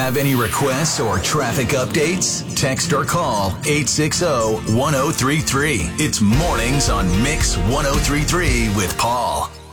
Have any requests or traffic updates? Text or call 860-1033. It's Mornings on Mix 1033 with Paul.